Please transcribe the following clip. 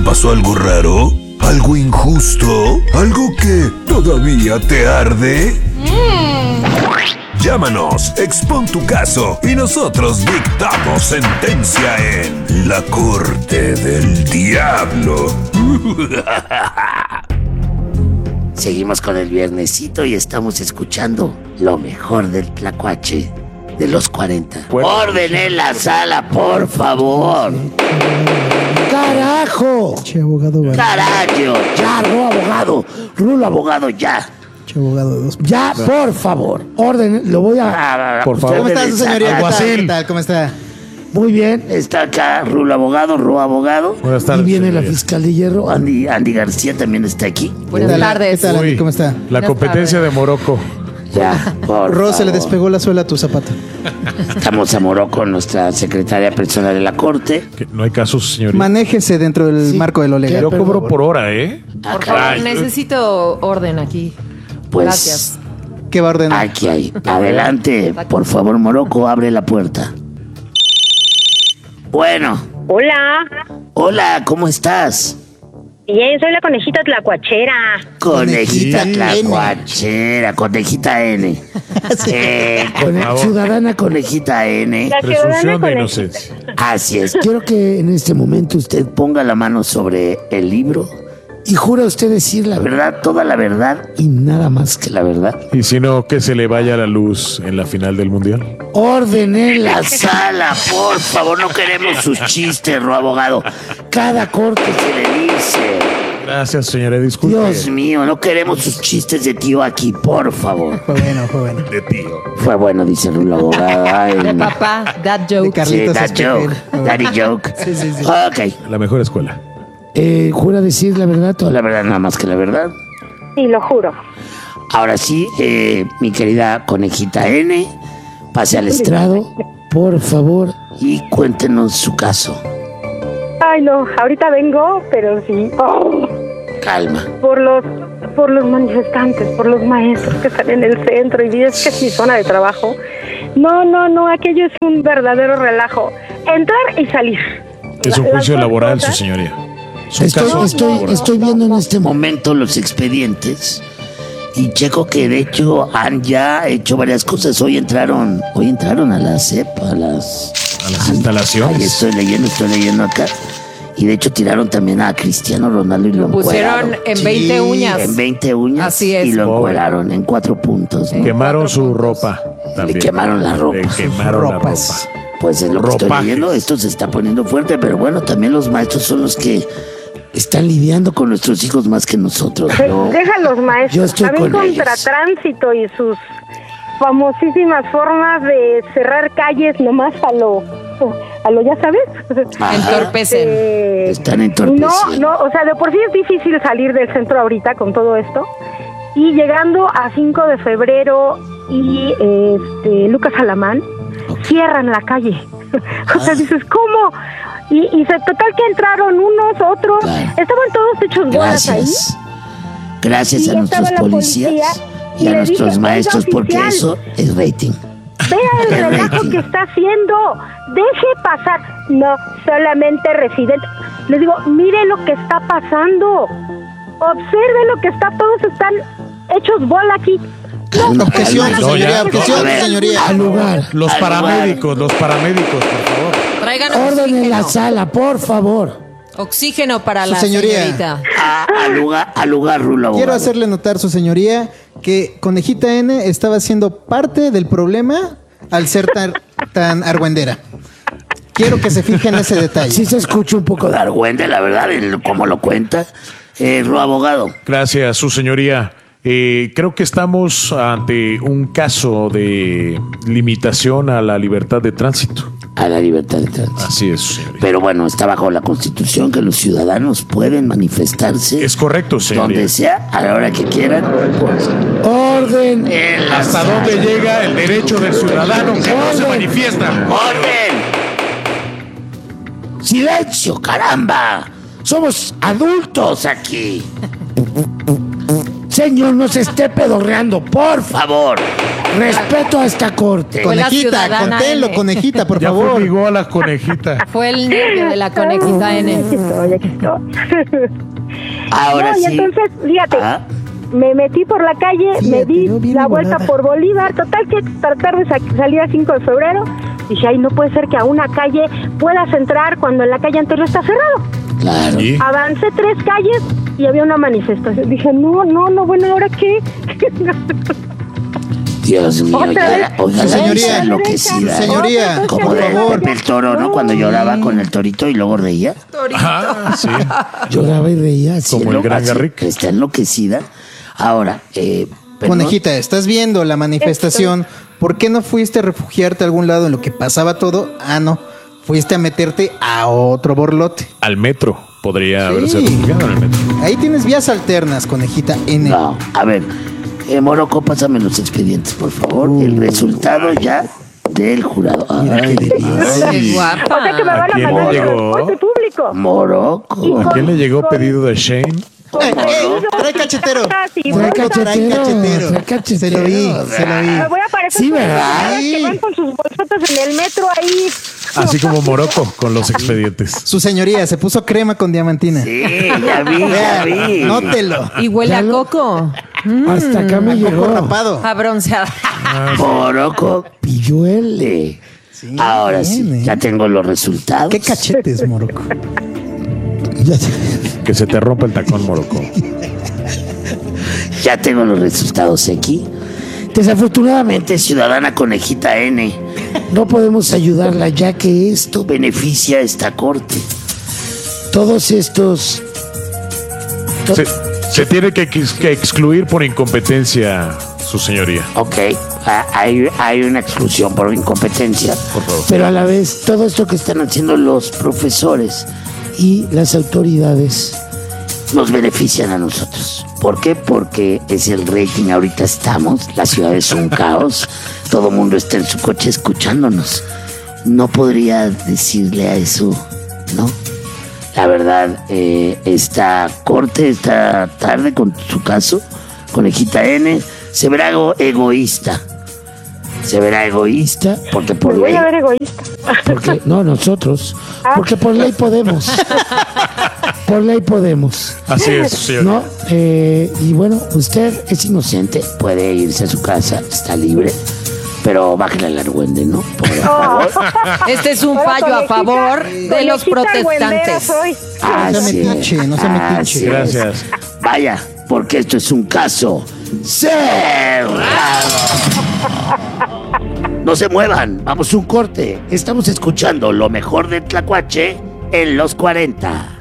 pasó algo raro? ¿Algo injusto? ¿Algo que todavía te arde? Llámanos, expon tu caso y nosotros dictamos sentencia en La Corte del Diablo. Seguimos con el viernesito y estamos escuchando lo mejor del tlacuache de los 40. ¡Orden en la sala, por favor! ¡Carajo! Che, abogado, vale. ¡Carajo! ¡Ya, Rulo abogado, ya! Che, abogado, dos. ¡Ya, por favor! Orden, lo voy a... Por favor. ¿Cómo está su señoría? Alguacil. ¿Qué tal? ¿Cómo está? Muy bien, está acá Rulo abogado. Buenas tardes. Y viene la señoría. fiscal de hierro, Andy García también está aquí. Buenas tardes. ¿Qué tal, Andy? Uy, ¿Cómo está? La competencia de Morocco. Ya, por Ro, se le favor. despegó la suela a tu zapato. Estamos a Morocco, nuestra secretaria personal de la corte. Que no hay casos, señorita. Manéjese dentro del marco de lo legal. Yo cobro por hora, ¿eh? Por favor, necesito orden aquí. Pues, Gracias. ¿Qué va a ordenar? aquí hay. Adelante, por favor, Morocco, abre la puerta. Bueno, Hola, hola, ¿cómo estás? bien, soy la conejita tlacuachera. Conejita Conejita tlacuachera, conejita N. favor. Ciudadana conejita N. La Presunción ciudadana de conejita. inocencia. Así es. Quiero que en este momento usted ponga la mano sobre el libro y jura usted decir la verdad, toda la verdad y nada más que la verdad. Y si no, que se le vaya la luz en la final del mundial. Orden en la sala, por favor, no queremos sus chistes, abogado. Cada corte se le dice. Gracias, señora. Disculpe. Dios mío, no queremos sus chistes de tío aquí, por favor. Fue bueno, fue bueno. De tío. Fue bueno, dice el abogado. Ay, De no. papá, that De joke. Carlitos that Espejel. joke, daddy joke. Sí, sí, sí. Ok. La mejor escuela. ¿Jura decir la verdad, toda la verdad, nada más que la verdad? Sí, lo juro. Ahora sí, mi querida conejita N, pase al estrado, por favor, y cuéntenos su caso. Ay, no, ahorita vengo, pero sí. Oh, Calma. por los manifestantes, por los maestros que están en el centro y es que es mi zona de trabajo. No, aquello es un verdadero relajo. Entrar y salir. Es un Las juicio dos laboral, cosas. su señoría. Es un caso Estoy viendo en este momento los expedientes y checo que de hecho han ya hecho varias cosas. Hoy entraron a la CEP, a las instalaciones. Ahí estoy leyendo acá. Y de hecho tiraron también a Cristiano Ronaldo y lo Pusieron encueraron. en 20 uñas. En 20 uñas. Así es. Y lo Pobre. encueraron en 4 puntos. ¿no? Quemaron su ropa. También. quemaron la ropa. Le quemaron Ropas. la ropa. Pues es lo que estoy Ropajes. leyendo. Esto se está poniendo fuerte, pero bueno, también los maestros son los que están lidiando con nuestros hijos más que nosotros. ¿no? Deja a los Yo maestros. estoy También con contra ellos. tránsito y sus famosísimas formas de cerrar calles nomás a lo ya sabes. Ajá. Entorpecen. Están entorpeciendo. No, o sea, de por sí es difícil salir del centro ahorita con todo esto. Y llegando a 5 de febrero y Lucas Alamán, cierran la calle. O sea, dices, ¿cómo? Total que entraron unos, otros, Claro. estaban todos hechos bolas ahí. Gracias Y a nuestros estaba la policías policía, y a y le nuestros dije, maestros, "Oiga, porque oficial". eso es rating. Vea el El relajo rating. que está haciendo. Deje pasar. No, solamente residente. Les digo, mire lo que está pasando. Observe lo que está. Todos están hechos bola aquí. Calma, Objeción, calma. su señoría, ya, objeción, A ver, su señoría. Al lugar. Los al paramédicos, por favor. Traigan lugar. Orden en la oxígeno. sala, por favor. Oxígeno para Su la señoría. señorita. Al lugar, Rulo. Quiero abogado. hacerle notar, su señoría, que Conejita N estaba siendo parte del problema al ser tan argüendera. Quiero que se fijen en ese detalle. Sí se escucha un poco de argüende, la verdad, como lo cuenta. Rulo abogado. Gracias, su señoría. Creo que estamos ante un caso de limitación a la libertad de tránsito. A la libertad de tránsito. Así es, su señoría. Pero bueno, está bajo la Constitución que los ciudadanos pueden manifestarse Es correcto, señoría. donde sea, a la hora que quieran. Pues, orden en la ¿Hasta sala. dónde llega el derecho del ciudadano que no se manifiesta? ¡Orden! ¡Silencio, caramba! Somos adultos aquí. señor no se esté pedorreando, por favor. Respeto a esta corte. Fue la Conejita, ciudadana conténlo, N. conejita, por Ya favor. fumigó a la conejita. Fue el nervio de la conejita Aquí N. estoy, aquí estoy. Ahora No, y sí. entonces, fíjate, Ah, me metí por la calle, me Fíjate, di no, bien la vuelta volada. por Bolívar, total que tratar de salir a 5 de febrero. Dije, ay, no puede ser que a una calle puedas entrar cuando en la calle anterior está cerrado. claro. Y Avancé 3 calles y había una manifestación. Dije, no, bueno, ¿ahora qué? Dios mío, Otra vez. oiga, Su señoría. esa enloquecida. Señoría, Como por de favor. Pepe el Toro, ¿no? Cuando lloraba con el torito y luego reía. ajá, sí. Lloraba y reía. así Como el gran así, Garrick. Está enloquecida. Ahora, perdón. Conejita, estás viendo la manifestación. ¿Por qué no fuiste a refugiarte a algún lado en lo que pasaba todo? Ah, no. Fuiste a meterte a otro borlote. Al metro. Podría haberse Sí. refugiado en el metro. Ahí tienes vías alternas, conejita N. No, a ver, Morocco, pásame los expedientes, por favor. El resultado ya del jurado. Ay, Qué O sea que guapa. me van a quién mandar le al llegó? transporte público. Morocco. ¿A quién le llegó pedido de Shane? Trae cachetero. Ah, sí, Trae bueno, cachetero. Trae cachetero. Trae cachetero. Se lo vi. Voy a parecer Sí, como ¿verdad? las que van con sus bolsotas en el metro ahí. Así como Morocco con los expedientes. Su señoría se puso crema con diamantina. Sí, ya vi. Nótelo. Y huele a coco. Hasta acá me Coco rapado. A bronceada. Morocco pilluele. Ahora sí, bien, ya tengo los resultados. ¿Qué cachetes, Morocco? Que se te rompa el tacón, Morocco. Ya tengo los resultados aquí. Desafortunadamente, ciudadana conejita N, no podemos ayudarla ya que esto beneficia a esta corte. Todos estos... Se tiene que excluir por incompetencia, su señoría. Ok, hay una exclusión por incompetencia. Por favor. Pero a la vez, todo esto que están haciendo los profesores y las autoridades nos benefician a nosotros. ¿Por qué? Porque es el rating. Ahorita estamos, la ciudad es un caos, todo el mundo está en su coche escuchándonos. No podría decirle a eso, ¿no? La verdad, esta corte, esta tarde con su caso, Conejita N, se verá egoísta. Se verá egoísta porque por Me voy ley... a ver egoísta. Porque, no, nosotros. Porque por ley podemos. Por ley podemos. Así es, señor. ¿No? Y bueno, usted es inocente, puede irse a su casa, está libre. Pero bájale al argüende, ¿no? Por favor. Este es un fallo a favor de los protestantes. Soy. No se metiche, no se metiche. Así es. Gracias. Vaya, porque esto es un caso cerrado. No se muevan, vamos a un corte. Estamos escuchando lo mejor de Tlacuache en los 40.